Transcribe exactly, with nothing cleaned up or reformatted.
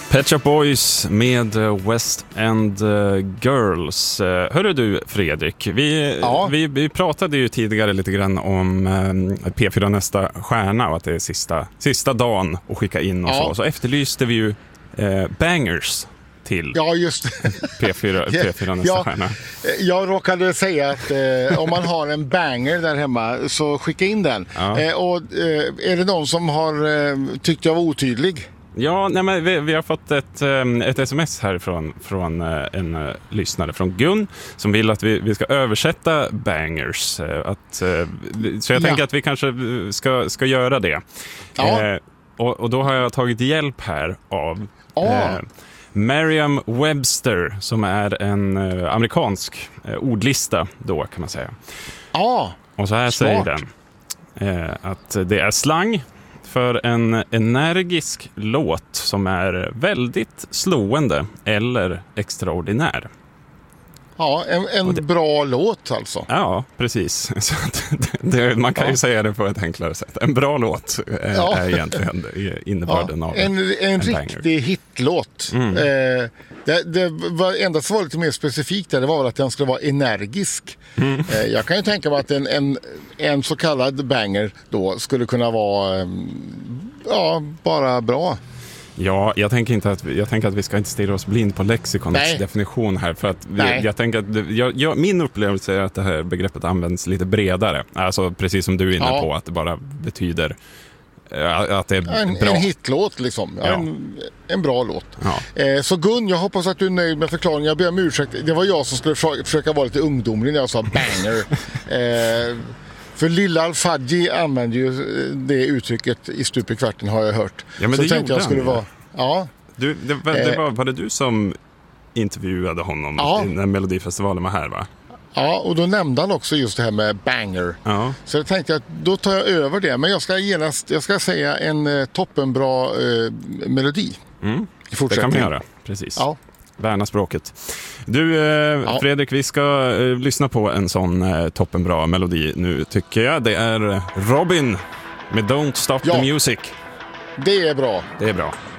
Pet Shop Boys med West End Girls. Hörru du Fredrik, vi, ja. vi, vi pratade ju tidigare lite grann om eh, P fyra Nästa Stjärna och att det är sista, sista dagen att skicka in och ja. så. Så efterlyste vi ju eh, bangers till ja, just P fyra, P fyra Nästa ja, Stjärna. Jag råkade säga att eh, om man har en banger där hemma så skicka in den. Ja. Eh, och eh, är det någon som har eh, tyckt jag var otydlig? Ja, nej, men vi, vi har fått ett, ett sms här från, från en uh, lyssnare, från Gun, som vill att vi, vi ska översätta bangers. Att, uh, så jag ja. tänker att vi kanske ska, ska göra det. Ja. Eh, och, och då har jag tagit hjälp här av oh. eh, Merriam-Webster, som är en uh, amerikansk uh, ordlista då, kan man säga. Oh. Och så här Smart. säger den eh, att det är slang för en energisk låt som är väldigt slående eller extraordinär. Ja, en, en det, bra låt alltså. Ja, precis. Så det, det, man kan ja. ju säga det på ett enklare sätt. En bra låt är, ja. är egentligen innebörden ja. av en, en, en riktig hitlåt. Mm. Eh, det, det var enda som var lite mer specifikt där, det var väl att den skulle vara energisk. Mm. Eh, jag kan ju tänka mig att en, en, en så kallad banger då skulle kunna vara eh, ja, bara bra. Ja, jag tänker inte att jag tänker att vi ska inte stirra oss blind på lexikonets Nej. definition här, för att vi, jag tänker att jag, jag, min upplevelse är att det här begreppet används lite bredare. Alltså precis som du är inne ja. på, att det bara betyder att det är en, bra. En hitlåt liksom. Ja. En, en bra låt. Ja. Eh, så Gun, jag hoppas att du är nöjd med förklaringen. Jag ber om ursäkt. Det var jag som skulle försöka, försöka vara lite ungdomlig när jag sa banger. eh, För Lilla Al-Fadji använder ju det uttrycket i stup i kvarten, har jag hört. Ja, men så det tänkte jag skulle han, vara... Ja. Du, det, var, det var, var det du som intervjuade honom ja. när Melodifestivalen var här, va? Ja, och då nämnde han också just det här med banger. Ja. Så jag tänkte att då tar jag över det. Men jag ska genast, jag ska säga en eh, toppenbra eh, melodi. Mm. I fortsättningen. Det kan vi göra, precis. Ja. Värna språket. Du eh, ja. Fredrik, vi ska eh, lyssna på en sån eh, toppenbra melodi nu, tycker jag. Det är Robin med Don't Stop ja. the Music. Det är bra. Det är bra.